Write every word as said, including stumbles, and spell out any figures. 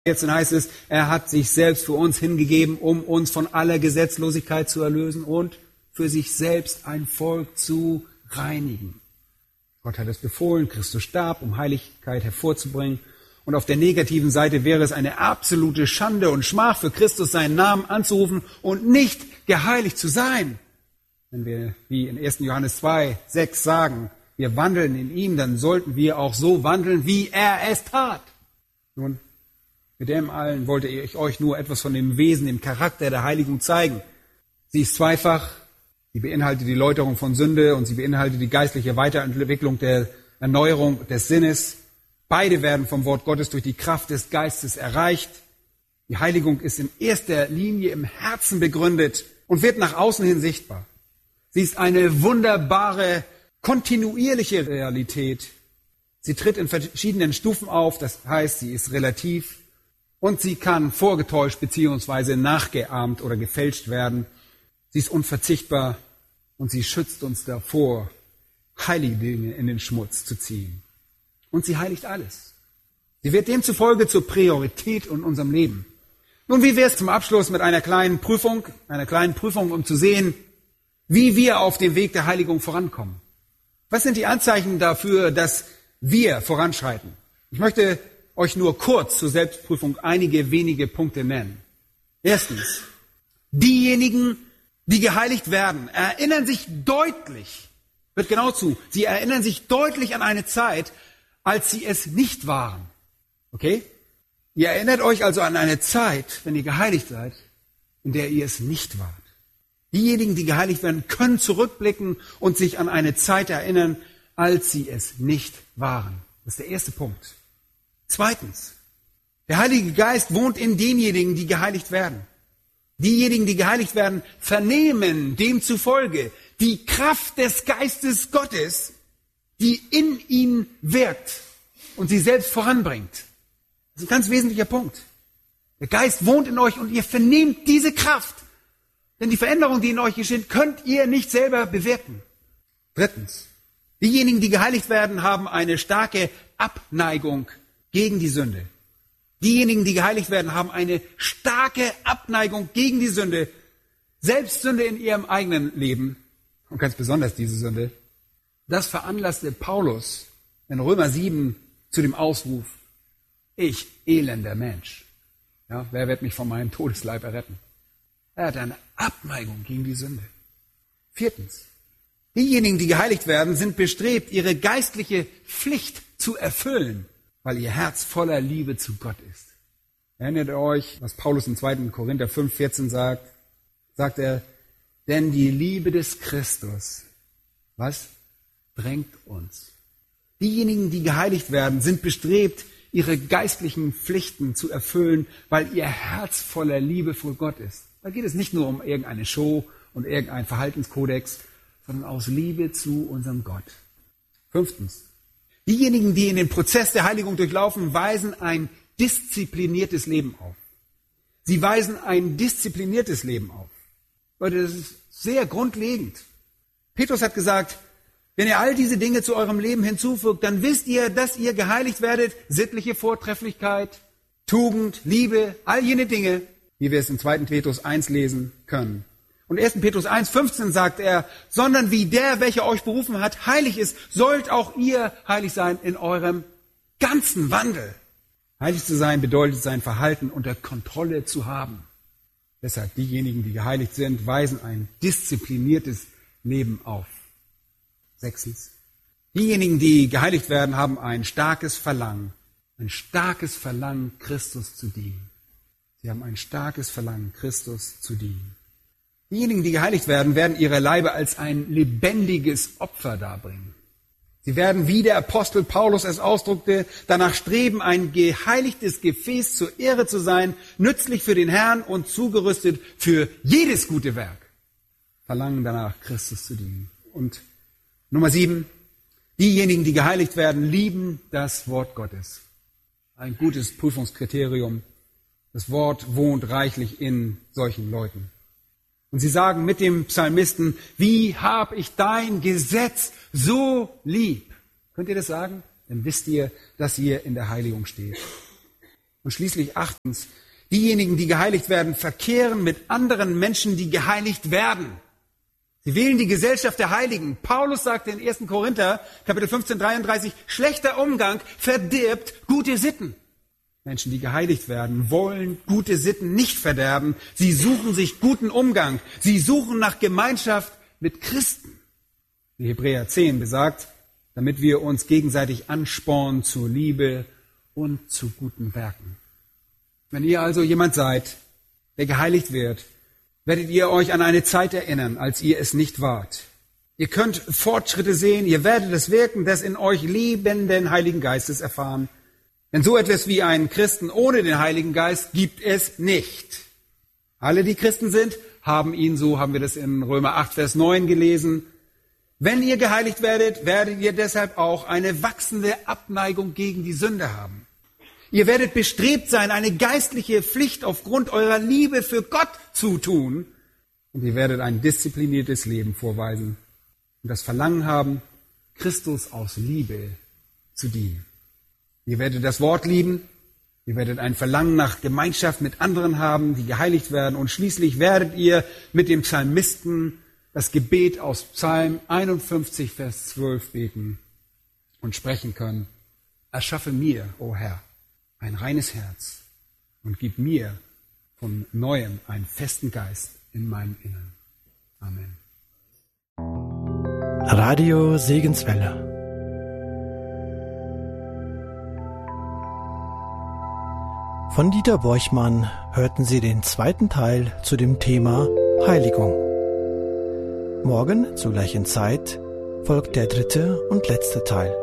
Jetzt heißt es, er hat sich selbst für uns hingegeben, um uns von aller Gesetzlosigkeit zu erlösen und für sich selbst ein Volk zu reinigen. Gott hat es befohlen, Christus starb, um Heiligkeit hervorzubringen. Und auf der negativen Seite wäre es eine absolute Schande und Schmach für Christus, seinen Namen anzurufen und nicht geheiligt zu sein. Wenn wir, wie in ersten Johannes zwei, sechs sagen, wir wandeln in ihm, dann sollten wir auch so wandeln, wie er es tat. Nun, mit dem allen wollte ich euch nur etwas von dem Wesen, dem Charakter der Heiligung zeigen. Sie ist zweifach, sie beinhaltet die Läuterung von Sünde und sie beinhaltet die geistliche Weiterentwicklung der Erneuerung des Sinnes. Beide werden vom Wort Gottes durch die Kraft des Geistes erreicht. Die Heiligung ist in erster Linie im Herzen begründet und wird nach außen hin sichtbar. Sie ist eine wunderbare, kontinuierliche Realität. Sie tritt in verschiedenen Stufen auf, das heißt, sie ist relativ. Und sie kann vorgetäuscht bzw. nachgeahmt oder gefälscht werden. Sie ist unverzichtbar und sie schützt uns davor, heilige Dinge in den Schmutz zu ziehen. Und sie heiligt alles. Sie wird demzufolge zur Priorität in unserem Leben. Nun, wie wäre es zum Abschluss mit einer kleinen Prüfung, einer kleinen Prüfung, um zu sehen, wie wir auf dem Weg der Heiligung vorankommen? Was sind die Anzeichen dafür, dass wir voranschreiten? Ich möchte euch nur kurz zur Selbstprüfung einige wenige Punkte nennen. Erstens, diejenigen, die geheiligt werden, erinnern sich deutlich, wird genau zu, sie erinnern sich deutlich an eine Zeit, als sie es nicht waren. Okay? Ihr erinnert euch also an eine Zeit, wenn ihr geheiligt seid, in der ihr es nicht wart. Diejenigen, die geheiligt werden, können zurückblicken und sich an eine Zeit erinnern, als sie es nicht waren. Das ist der erste Punkt. Zweitens, der Heilige Geist wohnt in denjenigen, die geheiligt werden. Diejenigen, die geheiligt werden, vernehmen demzufolge die Kraft des Geistes Gottes, die in ihnen wirkt und sie selbst voranbringt. Das ist ein ganz wesentlicher Punkt. Der Geist wohnt in euch und ihr vernehmt diese Kraft. Denn die Veränderung, die in euch geschieht, könnt ihr nicht selber bewirken. Drittens, diejenigen, die geheiligt werden, haben eine starke Abneigung gegen die Sünde. Diejenigen, die geheiligt werden, haben eine starke Abneigung gegen die Sünde. Selbst Sünde in ihrem eigenen Leben, und ganz besonders diese Sünde, das veranlasste Paulus in Römer sieben zu dem Ausruf, ich elender Mensch, ja, wer wird mich von meinem Todesleib erretten? Er hat eine Abneigung gegen die Sünde. Viertens, diejenigen, die geheiligt werden, sind bestrebt, ihre geistliche Pflicht zu erfüllen, weil ihr Herz voller Liebe zu Gott ist. Erinnert ihr euch, was Paulus in zweiten Korinther fünf, vierzehn sagt? Sagt er, denn die Liebe des Christus, was? Drängt uns. Diejenigen, die geheiligt werden, sind bestrebt, ihre geistlichen Pflichten zu erfüllen, weil ihr Herz voller Liebe vor Gott ist. Da geht es nicht nur um irgendeine Show und irgendeinen Verhaltenskodex, sondern aus Liebe zu unserem Gott. Fünftens. Diejenigen, die in den Prozess der Heiligung durchlaufen, weisen ein diszipliniertes Leben auf. Sie weisen ein diszipliniertes Leben auf. Leute, das ist sehr grundlegend. Petrus hat gesagt, wenn ihr all diese Dinge zu eurem Leben hinzufügt, dann wisst ihr, dass ihr geheiligt werdet. Sittliche Vortrefflichkeit, Tugend, Liebe, all jene Dinge, wie wir es in zweiten Petrus eins lesen können. Und ersten Petrus eins, fünfzehn sagt er, sondern wie der, welcher euch berufen hat, heilig ist, sollt auch ihr heilig sein in eurem ganzen Wandel. Heilig zu sein bedeutet, sein Verhalten unter Kontrolle zu haben. Deshalb diejenigen, die geheiligt sind, weisen ein diszipliniertes Leben auf. Sechstens. Diejenigen, die geheiligt werden, haben ein starkes Verlangen, ein starkes Verlangen, Christus zu dienen. Sie haben ein starkes Verlangen, Christus zu dienen. Diejenigen, die geheiligt werden, werden ihre Leibe als ein lebendiges Opfer darbringen. Sie werden, wie der Apostel Paulus es ausdrückte, danach streben, ein geheiligtes Gefäß zur Ehre zu sein, nützlich für den Herrn und zugerüstet für jedes gute Werk. Verlangen danach, Christus zu dienen. Und Nummer sieben, diejenigen, die geheiligt werden, lieben das Wort Gottes. Ein gutes Prüfungskriterium. Das Wort wohnt reichlich in solchen Leuten. Und sie sagen mit dem Psalmisten, wie hab ich dein Gesetz so lieb? Könnt ihr das sagen? Dann wisst ihr, dass ihr in der Heiligung steht. Und schließlich achtens, diejenigen, die geheiligt werden, verkehren mit anderen Menschen, die geheiligt werden. Sie wählen die Gesellschaft der Heiligen. Paulus sagte in ersten Korinther, Kapitel fünfzehn, dreiunddreißig, schlechter Umgang verdirbt gute Sitten. Menschen, die geheiligt werden, wollen gute Sitten nicht verderben. Sie suchen sich guten Umgang. Sie suchen nach Gemeinschaft mit Christen. Wie Hebräer zehn besagt, damit wir uns gegenseitig anspornen zur Liebe und zu guten Werken. Wenn ihr also jemand seid, der geheiligt wird, werdet ihr euch an eine Zeit erinnern, als ihr es nicht wart. Ihr könnt Fortschritte sehen, ihr werdet das Wirken des in euch lebenden Heiligen Geistes erfahren. Denn so etwas wie einen Christen ohne den Heiligen Geist gibt es nicht. Alle, die Christen sind, haben ihn, so haben wir das in Römer acht, Vers neun gelesen. Wenn ihr geheiligt werdet, werdet ihr deshalb auch eine wachsende Abneigung gegen die Sünde haben. Ihr werdet bestrebt sein, eine geistliche Pflicht aufgrund eurer Liebe für Gott zu tun. Und ihr werdet ein diszipliniertes Leben vorweisen und das Verlangen haben, Christus aus Liebe zu dienen. Ihr werdet das Wort lieben, ihr werdet ein Verlangen nach Gemeinschaft mit anderen haben, die geheiligt werden. Und schließlich werdet ihr mit dem Psalmisten das Gebet aus Psalm einundfünfzig, Vers zwölf beten und sprechen können. Erschaffe mir, o Herr, ein reines Herz und gib mir von Neuem einen festen Geist in meinem Innern. Amen. Radio Segenswelle. Von Dieter Borchmann hörten Sie den zweiten Teil zu dem Thema Heiligung. Morgen zur gleichen Zeit folgt der dritte und letzte Teil.